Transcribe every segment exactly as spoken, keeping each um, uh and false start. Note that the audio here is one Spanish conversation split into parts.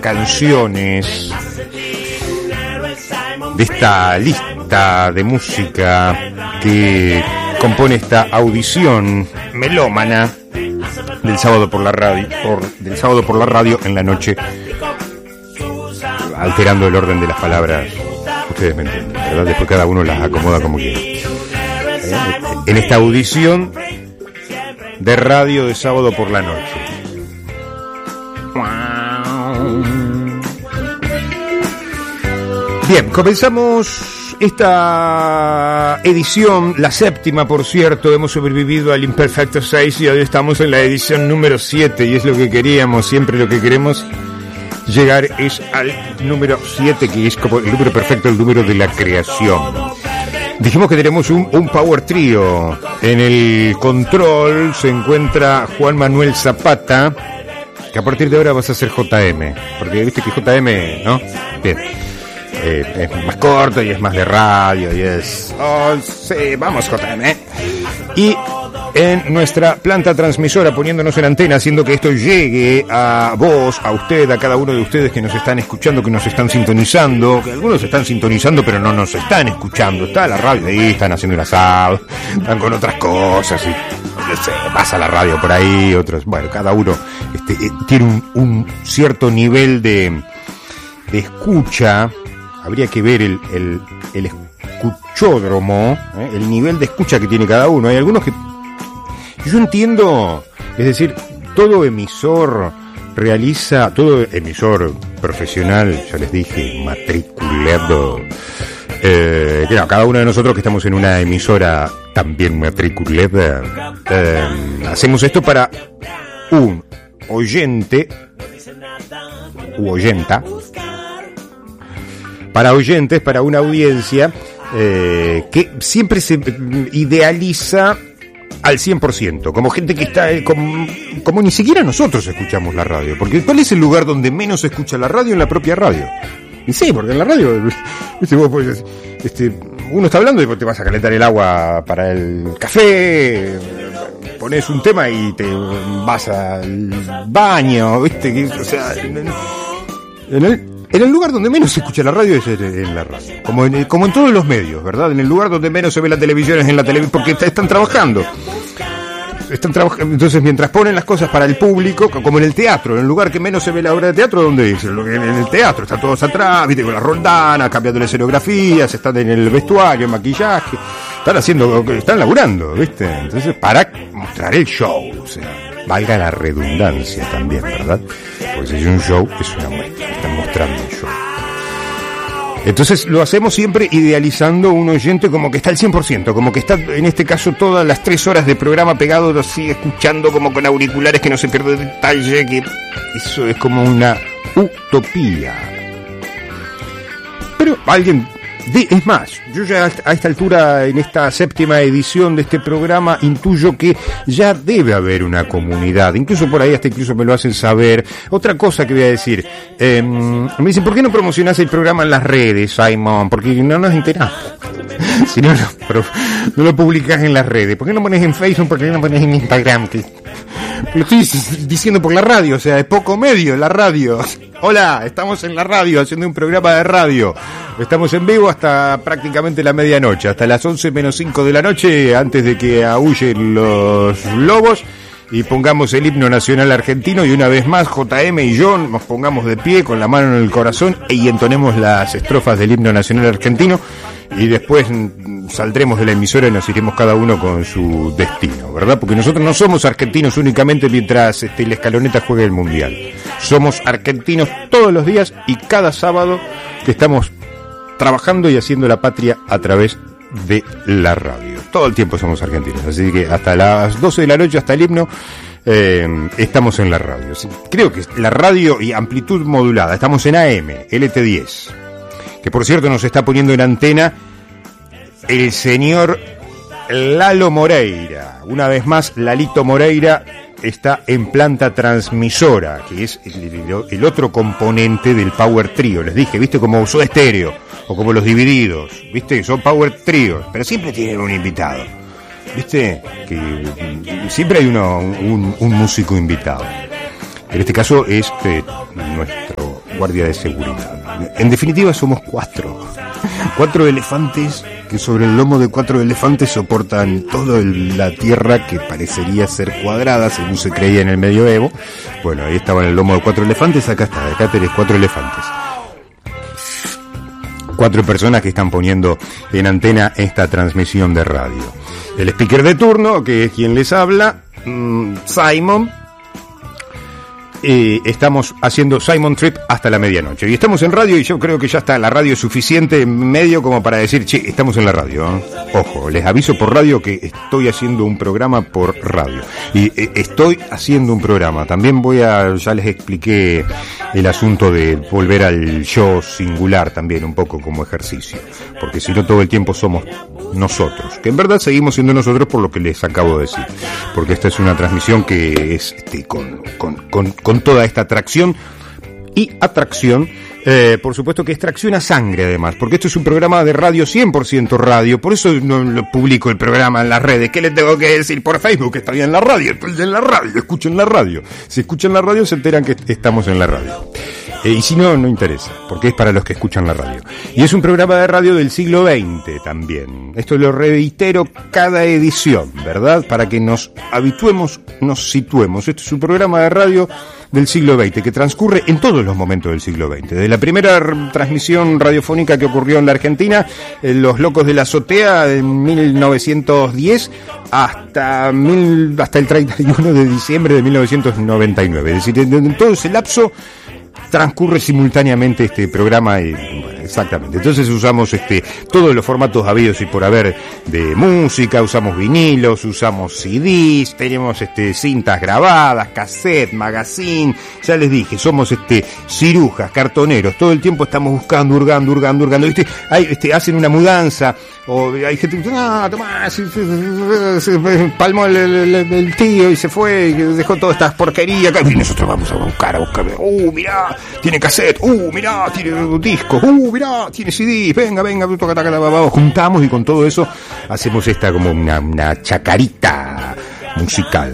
canciones de esta lista de música que compone esta audición melómana del sábado por la radio, por, del sábado por la radio en la noche, alterando el orden de las palabras. Ustedes me entienden, ¿verdad? Después cada uno las acomoda como quiere. ¿Eh? En esta audición de radio de sábado por la noche. Bien, comenzamos esta edición, la séptima, por cierto. Hemos sobrevivido al imperfecto seis y hoy estamos en la edición número siete, y es lo que queríamos, siempre lo que queremos llegar es al número siete, que es como el número perfecto, el número de la creación. Dijimos que tenemos un, un power trío. En el control se encuentra Juan Manuel Zapata, que a partir de ahora vas a ser J M, porque viste que J M, ¿no? Bien. Eh, es más corto y es más de radio y es... Oh, sí, vamos J M. Y en nuestra planta transmisora, poniéndonos en antena, haciendo que esto llegue a vos, a usted, a cada uno de ustedes que nos están escuchando, que nos están sintonizando, que algunos están sintonizando pero no nos están escuchando. Está la radio ahí, están haciendo un asado, están con otras cosas y no sé, pasa la radio por ahí, otros... Bueno, cada uno este, eh, tiene un, un cierto nivel de, de escucha. Habría que ver el, el, el escuchódromo, ¿eh? El nivel de escucha que tiene cada uno. Hay algunos que... Yo entiendo, es decir, todo emisor realiza, todo emisor profesional, ya les dije, matriculado, eh, claro, cada uno de nosotros que estamos en una emisora también matriculada, eh, hacemos esto para un oyente u oyenta, para oyentes, para una audiencia eh, que siempre se idealiza al cien por ciento, como gente que está, eh, como, como ni siquiera nosotros escuchamos la radio, porque ¿cuál es el lugar donde menos se escucha la radio? En la propia radio. Y sí, porque en la radio, ¿viste? Vos podés, este, uno está hablando y vos te vas a calentar el agua para el café, pones un tema y te vas al baño, ¿viste? O sea, en el... En el lugar donde menos se escucha la radio es en la radio, como en, como en todos los medios, ¿verdad? En el lugar donde menos se ve la televisión es en la televisión, porque está, están trabajando. Están trabajando. Entonces, mientras ponen las cosas para el público, como en el teatro, en el lugar que menos se ve la obra de teatro, ¿dónde es? En el teatro, están todos atrás, viste, con la roldana, cambiando la escenografía, se están en el vestuario, en maquillaje, están haciendo, están laburando, ¿viste? Entonces, para mostrar el show, o sea, valga la redundancia también, ¿verdad? Porque si es un show, es una muestra, están mostrando el show. Entonces lo hacemos siempre idealizando un oyente como que está al cien por ciento, como que está, en este caso, todas las tres horas de programa pegado así, escuchando como con auriculares, que no se pierde detalle, que eso es como una utopía. Pero alguien... Es más, yo ya a esta altura, en esta séptima edición de este programa, intuyo que ya debe haber una comunidad, incluso por ahí hasta incluso me lo hacen saber. Otra cosa que voy a decir, eh, me dicen, ¿por qué no promocionás el programa en las redes, Simon? Porque no nos enteramos. Si no, no, pero no lo publicás en las redes. ¿Por qué no pones en Facebook? ¿Por qué no lo pones en Instagram? Que lo estoy diciendo por la radio, o sea, es poco medio la radio. Hola, estamos en la radio haciendo un programa de radio. Estamos en vivo hasta prácticamente la medianoche, hasta las once menos cinco de la noche, antes de que aúllen los lobos y pongamos el himno nacional argentino, y una vez más J M y yo nos pongamos de pie con la mano en el corazón y entonemos las estrofas del himno nacional argentino, y después saldremos de la emisora y nos iremos cada uno con su destino, ¿verdad? Porque nosotros no somos argentinos únicamente mientras este, la escaloneta juegue el mundial. Somos argentinos todos los días y cada sábado que estamos trabajando y haciendo la patria a través de la radio. Todo el tiempo somos argentinos, así que hasta las doce de la noche, hasta el himno, eh, estamos en la radio. Creo que la radio y amplitud modulada, estamos en A M, L T diez, que por cierto nos está poniendo en antena el señor Lalo Moreira. Una vez más, Lalito Moreira está en planta transmisora, que es el, el, el otro componente del Power Trio. Les dije, ¿viste? Como Soda Stereo o como Los Divididos, ¿viste? Son Power Trios, pero siempre tienen un invitado, ¿viste? Que siempre hay uno, un, un músico invitado. En este caso es eh, nuestro guardia de seguridad. En definitiva somos cuatro. Cuatro elefantes que sobre el lomo de cuatro elefantes soportan toda la tierra que parecería ser cuadrada, según se creía en el medioevo. Bueno, ahí estaba en el lomo de cuatro elefantes, acá está, acá tenés cuatro elefantes. Cuatro personas que están poniendo en antena esta transmisión de radio. El speaker de turno, que es quien les habla, mmm, Simon. Eh, estamos haciendo Simon Trip hasta la medianoche. Y estamos en radio y yo creo que ya está la radio suficiente en medio como para decir, che, estamos en la radio, ¿eh? Ojo, les aviso por radio que estoy haciendo un programa por radio. Y eh, estoy haciendo un programa. También voy a, ya les expliqué el asunto de volver al yo singular también, un poco como ejercicio. Porque si no todo el tiempo somos nosotros. Que en verdad seguimos siendo nosotros por lo que les acabo de decir. Porque esta es una transmisión que es este, con, con, con con toda esta atracción y atracción, eh, por supuesto que extracciona sangre además, porque esto es un programa de radio cien por ciento radio, por eso no lo publico el programa en las redes. ¿Qué les tengo que decir por Facebook? Está bien en la radio, estoy en la radio, escuchen la radio. Si escuchan la radio se enteran que estamos en la radio. Eh, y si no, no interesa, porque es para los que escuchan la radio. Y es un programa de radio del siglo veinte también. Esto lo reitero cada edición, ¿verdad? Para que nos habituemos, nos situemos. Esto es un programa de radio del siglo veinte que transcurre en todos los momentos del siglo veinte. De la primera r- transmisión radiofónica que ocurrió en la Argentina, eh, Los Locos de la Azotea, en mil novecientos diez, hasta, mil, hasta el treinta y uno de diciembre de mil novecientos noventa y nueve. Es decir, en, en todo ese lapso transcurre simultáneamente este programa y, bueno, exactamente. Entonces usamos este todos los formatos habidos y por haber de música, usamos vinilos, usamos C Ds, tenemos este cintas grabadas, cassette, magazine, ya les dije, somos este cirujas, cartoneros, todo el tiempo estamos buscando, hurgando, hurgando, hurgando, ¿viste? Hay, este, hacen una mudanza, o hay gente que dice, ah, tomá, se, se, se, se palmó el, el, el, el tío y se fue, y dejó todas estas porquerías acá, y nosotros vamos a buscar, a buscar, uh, mirá, tiene cassette, uh, mirá, tiene discos, uh, mirá, tiene C D, venga, venga, toca, toca, toca, juntamos y con todo eso hacemos esta como una, una chacarita musical.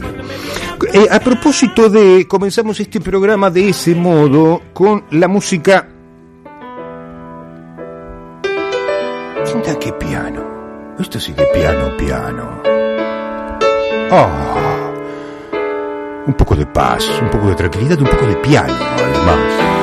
Eh, a propósito de, comenzamos este programa de ese modo con la música. Mira qué piano, esto sí que piano, piano. Oh. Un poco de paz, un poco de tranquilidad, un poco de piano, además.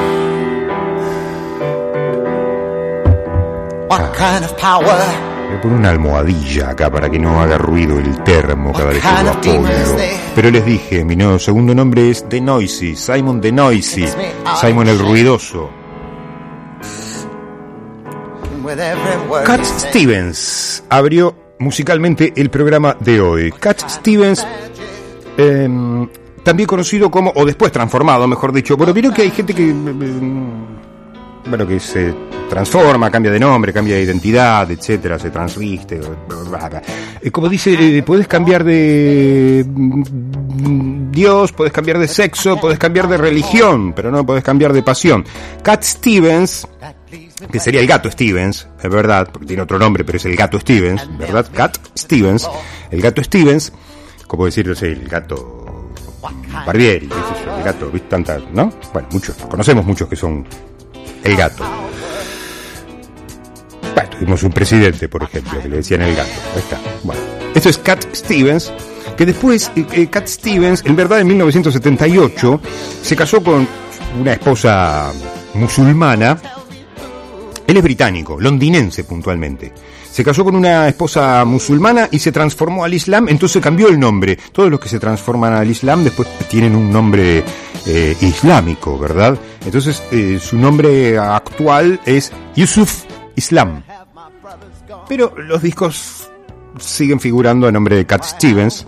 What kind of power? Le pongo una almohadilla acá para que no haga ruido el termo cada vez que lo apoyo. Pero les dije, mi nuevo segundo nombre es The Noisy, Simon The Noisy, Simon el Ruidoso. Cat Stevens abrió musicalmente el programa de hoy. Cat Stevens, eh, también conocido como, o después transformado, mejor dicho. Bueno, vieron que hay gente que, bueno, que se transforma, cambia de nombre, cambia de identidad, etcétera, se transviste. Como dice, puedes cambiar de Dios, puedes cambiar de sexo, puedes cambiar de religión, pero no puedes cambiar de pasión. Cat Stevens, que sería el gato Stevens, es verdad, porque tiene otro nombre, pero es el gato Stevens, ¿verdad? Cat Stevens, el gato Stevens, como decir, no sé, el gato Barbieri, qué sé yo, el gato, ¿viste? Tanta, ¿no? Bueno, muchos, conocemos muchos que son el gato. Bueno, tuvimos un presidente, por ejemplo, que le decían el gato, ahí está. Bueno, esto es Cat Stevens, que después, eh, Cat Stevens, en verdad en mil novecientos setenta y ocho, se casó con una esposa musulmana. Él es británico, londinense puntualmente. Se casó con una esposa musulmana y se transformó al Islam, entonces cambió el nombre. Todos los que se transforman al Islam después tienen un nombre eh, islámico, ¿verdad? Entonces eh, su nombre actual es Yusuf Islam. Pero los discos siguen figurando a nombre de Cat Stevens.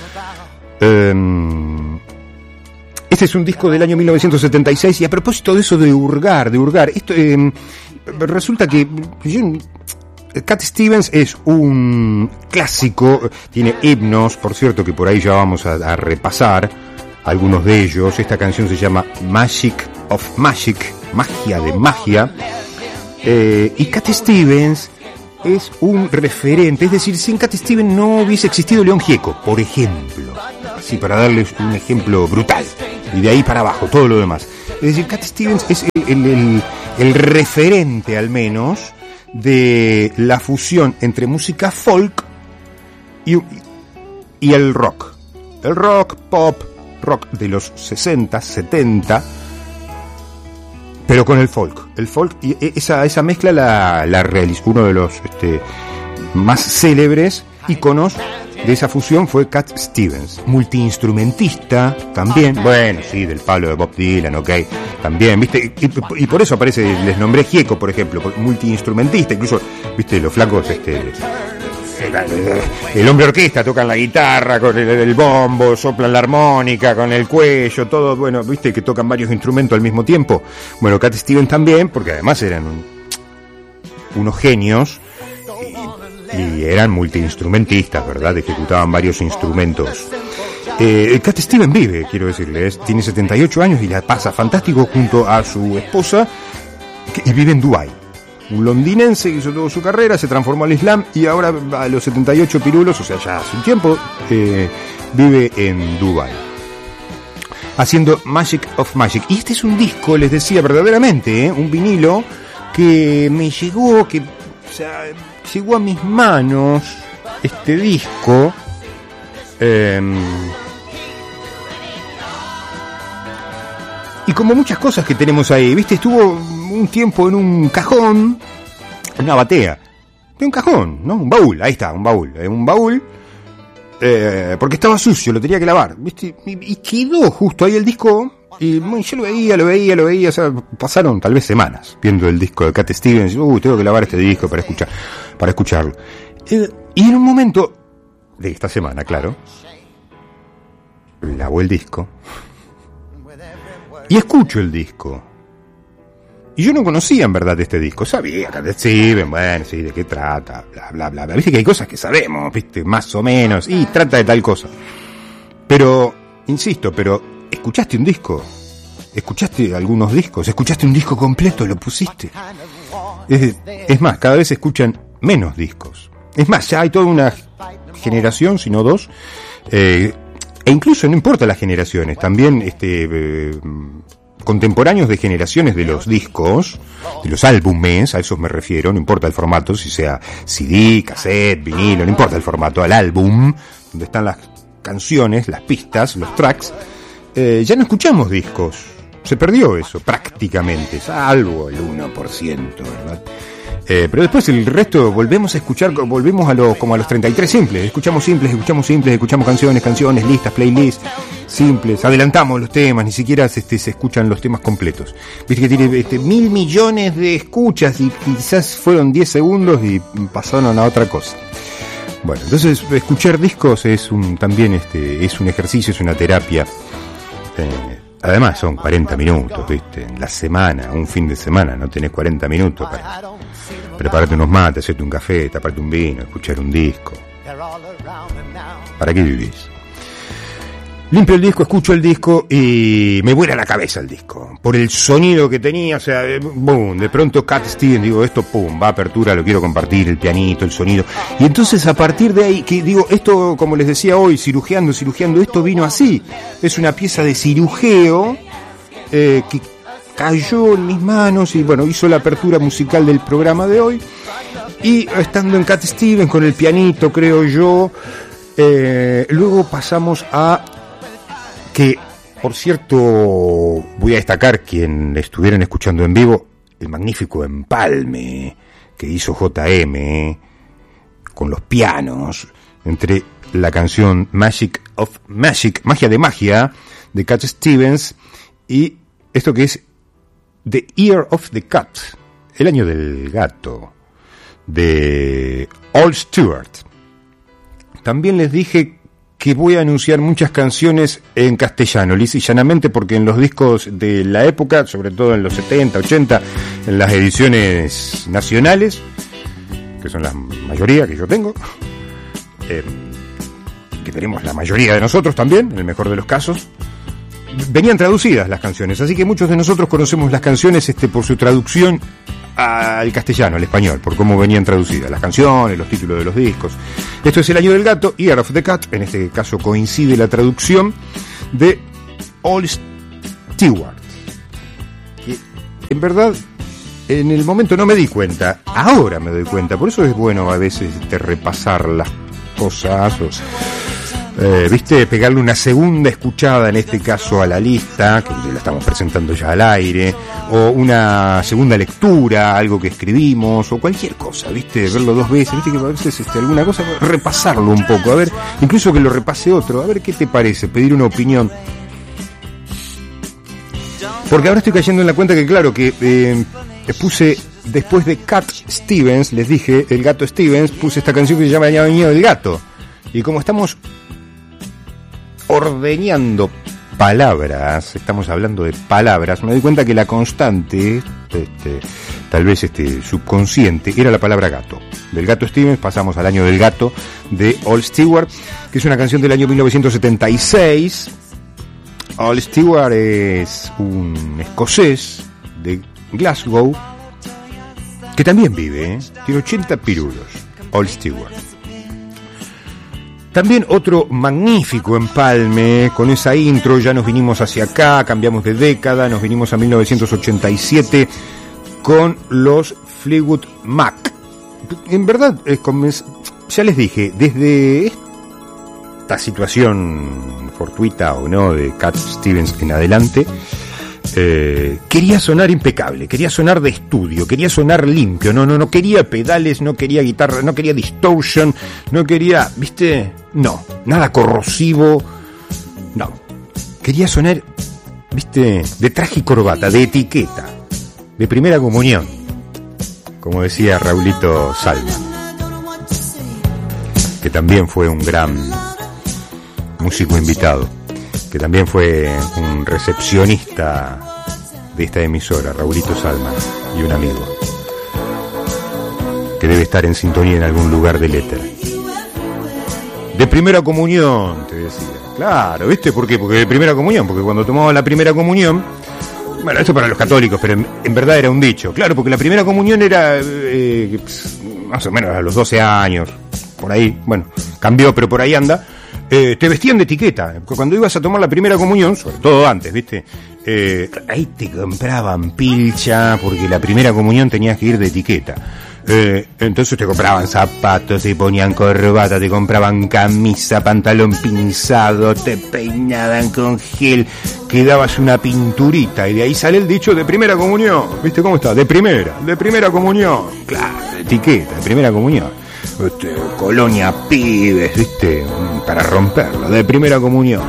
Um, este es un disco del año mil novecientos setenta y seis y a propósito de eso de hurgar, de hurgar, esto... Eh, resulta que Cat Stevens es un clásico, tiene himnos, por cierto que por ahí ya vamos a, a repasar algunos de ellos. Esta canción se llama Magic of Magic, magia de magia, eh, y Cat Stevens es un referente, es decir, sin Cat Stevens no hubiese existido León Gieco, por ejemplo, así para darles un ejemplo brutal, y de ahí para abajo todo lo demás. Es decir, Cat Stevens es el, el, el, el referente, al menos, de la fusión entre música folk y, y el rock. El rock, pop, rock de los sesenta, setenta, pero con el folk. El folk, y esa, esa mezcla la, la realizó uno de los este, más célebres íconos de esa fusión fue Cat Stevens, multiinstrumentista también, bueno, sí, del palo de Bob Dylan, ok, también, viste, y, y por eso aparece, les nombré Gieco, por ejemplo, multiinstrumentista, incluso, viste, los flacos, este, el hombre orquesta, tocan la guitarra con el, el bombo, soplan la armónica con el cuello, todo, bueno, viste, que tocan varios instrumentos al mismo tiempo. Bueno, Cat Stevens también, porque además eran un, unos genios, y eran multiinstrumentistas, ¿verdad? Ejecutaban varios instrumentos. Eh, Cat Stevens vive, quiero decirles, tiene setenta y ocho años y la pasa fantástico junto a su esposa, que, y vive en Dubái. Un londinense que hizo toda su carrera, se transformó al Islam y ahora a los setenta y ocho pirulos, o sea, ya hace un tiempo, eh, vive en Dubái, haciendo Magic of Magic. Y este es un disco, les decía, verdaderamente, ¿eh? Un vinilo que me llegó, que, o sea, llegó a mis manos este disco, eh, y como muchas cosas que tenemos ahí, viste, estuvo un tiempo en un cajón, en una batea, de un cajón, ¿no? Un baúl, ahí está, un baúl, eh, un baúl, eh, porque estaba sucio, lo tenía que lavar, viste, y, y quedó justo ahí el disco. Y yo lo veía, lo veía, lo veía, o sea, pasaron tal vez semanas viendo el disco de Cat Stevens. Uy, tengo que lavar este disco para escuchar, para escucharlo. Eh, y en un momento de esta semana, claro, lavo el disco y escucho el disco. Y yo no conocía en verdad este disco. Sabía Cat Stevens, bueno, sí, de qué trata, bla, bla, bla, bla. Viste que hay cosas que sabemos, viste, más o menos, y trata de tal cosa. Pero, insisto, pero ¿escuchaste un disco? ¿Escuchaste algunos discos? ¿Escuchaste un disco completo? ¿Lo pusiste? Es, es más, cada vez se escuchan menos discos. Es más, ya hay toda una generación, si no dos, eh, e incluso no importa las generaciones, también este, eh, contemporáneos de generaciones de los discos, de los álbumes, a esos me refiero, no importa el formato, si sea C D, cassette, vinilo, no importa el formato, al álbum, donde están las canciones, las pistas, los tracks. Eh, ya no escuchamos discos, se perdió eso prácticamente, salvo el uno por ciento, ¿verdad? Eh, pero después el resto volvemos a escuchar, volvemos a los como a los treinta y tres simples, escuchamos simples, escuchamos simples, escuchamos canciones, canciones, listas, playlists simples, adelantamos los temas, ni siquiera este, se escuchan los temas completos. Viste que tiene este, mil millones de escuchas y quizás fueron diez segundos y pasaron a otra cosa. Bueno, entonces escuchar discos es un también este es un ejercicio, es una terapia. Eh, además son cuarenta minutos, ¿viste? En la semana, un fin de semana, no tenés cuarenta minutos para prepararte unos mates, hacerte un café, taparte un vino, escuchar un disco. ¿Para qué vivís? Limpio el disco, escucho el disco y me vuela la cabeza el disco. Por el sonido que tenía, o sea, boom, de pronto Cat Stevens, digo, esto, pum, va a apertura, lo quiero compartir, el pianito, el sonido. Y entonces a partir de ahí, que digo, esto, como les decía hoy, cirujeando, cirujeando, esto vino así. Es una pieza de cirujeo eh, que cayó en mis manos y bueno, hizo la apertura musical del programa de hoy. Y estando en Cat Stevens con el pianito, creo yo, eh, luego pasamos a... que, por cierto, voy a destacar quien estuvieran escuchando en vivo, el magnífico empalme que hizo J M con los pianos entre la canción Magic of Magic, Magia de Magia, de Cat Stevens, y esto que es The Year of the Cat, el año del gato, de Al Stewart. También les dije que voy a anunciar muchas canciones en castellano, lisa y llanamente, porque en los discos de la época, sobre todo en los setenta, ochenta, en las ediciones nacionales, que son la mayoría que yo tengo, eh, que tenemos la mayoría de nosotros también, en el mejor de los casos, venían traducidas las canciones, así que muchos de nosotros conocemos las canciones este, por su traducción al castellano, al español, por cómo venían traducidas las canciones, los títulos de los discos. Esto es El Año del Gato, Year of the Cat, en este caso coincide la traducción de Al Stewart. en verdad, en el momento no me di cuenta, ahora me doy cuenta, por eso es bueno a veces este, repasar las cosas, o, eh, viste, pegarle una segunda escuchada, en este caso a la lista, que la estamos presentando ya al aire, o una segunda lectura, algo que escribimos, o cualquier cosa, viste, verlo dos veces, viste que a veces este, alguna cosa, repasarlo un poco, a ver, incluso que lo repase otro, a ver qué te parece, pedir una opinión. Porque ahora estoy cayendo en la cuenta que, claro, que eh, puse, después de Cat Stevens, les dije, el gato Stevens, puse esta canción que se llama El Niño del Gato. Y como estamos ordeñando palabras, estamos hablando de palabras, me doy cuenta que la constante, este, tal vez este subconsciente, era la palabra gato. Del gato Stevens pasamos al Año del Gato de Ol Stewart, que es una canción del año mil novecientos setenta y seis. Ol Stewart es un escocés de Glasgow que también vive, ¿eh? Tiene ochenta pirulos, Ol Stewart. También otro magnífico empalme, con esa intro ya nos vinimos hacia acá, cambiamos de década, nos vinimos a mil novecientos ochenta y siete con los Fleetwood Mac. En verdad, ya les dije, desde esta situación fortuita o no de Cat Stevens en adelante, eh, quería sonar impecable, quería sonar de estudio, quería sonar limpio, no, no, no quería pedales, no quería guitarra, no quería distortion, no quería, viste, no, nada corrosivo, no, quería sonar, viste, de traje y corbata, de etiqueta, de primera comunión, como decía Raulito Salma, que también fue un gran músico invitado, que también fue un recepcionista de esta emisora, Raulito Salman, y un amigo que debe estar en sintonía en algún lugar del éter. De primera comunión, te decía. Claro, ¿viste por qué? Porque de primera comunión, porque cuando tomamos la primera comunión, bueno, esto para los católicos, pero en, en verdad era un dicho, claro, porque la primera comunión era eh, más o menos a los doce años, por ahí, bueno, cambió, pero por ahí anda. Eh, te vestían de etiqueta. Cuando ibas a tomar la primera comunión, sobre todo antes, ¿viste? Eh, ahí te compraban pilcha, porque la primera comunión tenías que ir de etiqueta. Eh, entonces te compraban zapatos, te ponían corbata, te compraban camisa, pantalón pinzado, te peinaban con gel, quedabas una pinturita, y de ahí sale el dicho de primera comunión. ¿Viste cómo está? De primera, de primera comunión. Claro, de etiqueta, de primera comunión. Este, colonia pibes, viste, para romperlo, de primera comunión.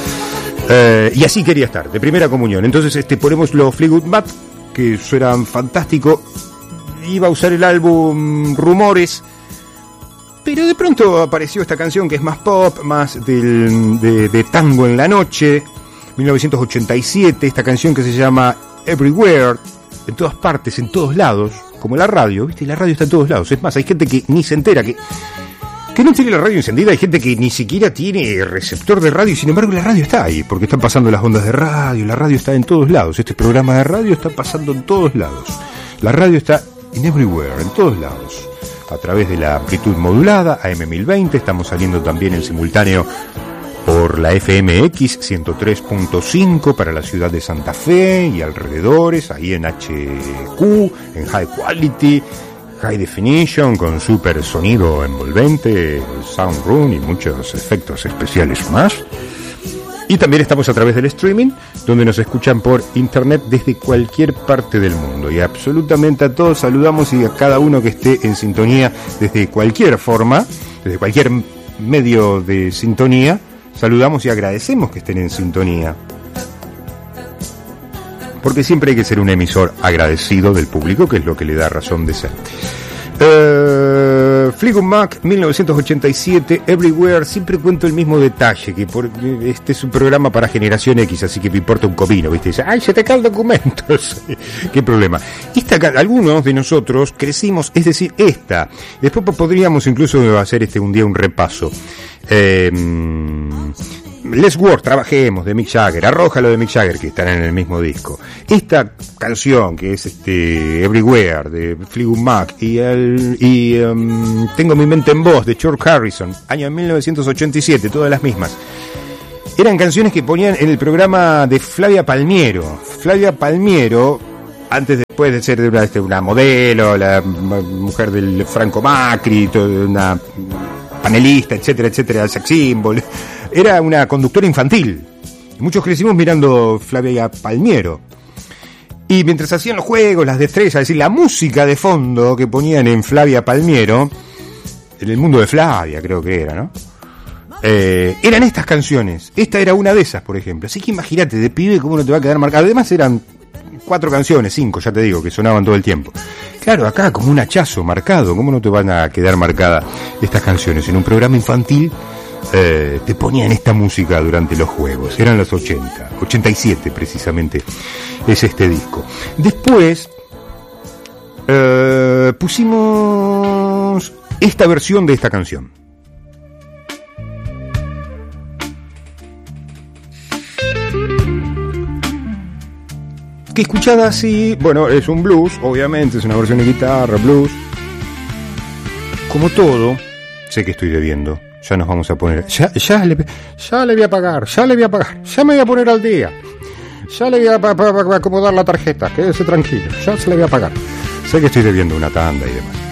Eh, y así quería estar, de primera comunión. Entonces este ponemos los Fleetwood Mac, que suenan fantástico. Iba a usar el álbum Rumores, pero de pronto apareció esta canción que es más pop, más del, de, de tango en la noche, mil novecientos ochenta y siete, esta canción que se llama Everywhere, en todas partes, en todos lados, como la radio, ¿viste? La radio está en todos lados. Es más, hay gente que ni se entera, que, que no tiene la radio encendida, hay gente que ni siquiera tiene receptor de radio, y sin embargo la radio está ahí, porque están pasando las ondas de radio, la radio está en todos lados, este programa de radio está pasando en todos lados. La radio está in everywhere, en todos lados, a través de la amplitud modulada, A M mil veinte, estamos saliendo también en simultáneo por la F M X ciento tres punto cinco para la ciudad de Santa Fe y alrededores, ahí en H Q, en High Quality, High Definition, con super sonido envolvente, Sound Room y muchos efectos especiales más. Y también estamos a través del streaming, donde nos escuchan por internet desde cualquier parte del mundo. Y absolutamente a todos saludamos, y a cada uno que esté en sintonía desde cualquier forma, desde cualquier medio de sintonía, saludamos y agradecemos que estén en sintonía. Porque siempre hay que ser un emisor agradecido del público, que es lo que le da razón de ser. Uh, Fleetwood Mac, mil novecientos ochenta y siete, Everywhere. Siempre cuento el mismo detalle, que por, este es un programa para generación X, así que me importa un comino, ¿viste? Dice, ay, se te cae el documento. ¿Qué problema? Esta, algunos de nosotros crecimos, es decir, esta. Después podríamos incluso hacer este un día un repaso. Eh, Let's Work, trabajemos, de Mick Jagger, arrójalo de Mick Jagger, que están en el mismo disco. Esta canción, que es este Everywhere, de Fleetwood Mac, y, el, y um, Tengo mi mente en voz, de George Harrison, año mil novecientos ochenta y siete, todas las mismas. Eran canciones que ponían en el programa de Flavia Palmiero. Flavia Palmiero antes después de ser de una, de una modelo, la mujer del Franco Macri, una panelista, etcétera, etcétera, sex symbol, era una conductora infantil. Muchos crecimos mirando Flavia Palmiero. Y mientras hacían los juegos, las destrezas, es decir, la música de fondo que ponían en Flavia Palmiero, en el mundo de Flavia creo que era, ¿no? Eh, eran estas canciones. Esta era una de esas, por ejemplo. Así que imagínate, de pibe, cómo no te va a quedar marcado. Además eran cuatro canciones, cinco, ya te digo, que sonaban todo el tiempo. Claro, acá como un hachazo marcado. ¿Cómo no te van a quedar marcadas estas canciones? En un programa infantil eh, te ponían esta música durante los juegos. Eran los ochenta, ochenta y siete precisamente es este disco. Después eh, pusimos esta versión de esta canción. Que escuchada así, bueno, es un blues, obviamente, es una versión de guitarra, blues. Como todo, sé que estoy debiendo, ya nos vamos a poner, ya, ya, le, ya le voy a pagar, ya le voy a pagar, ya me voy a poner al día, ya le voy a pa, pa, pa, acomodar la tarjeta, quédese tranquilo, ya se le voy a pagar. Sé que estoy debiendo una tanda y demás.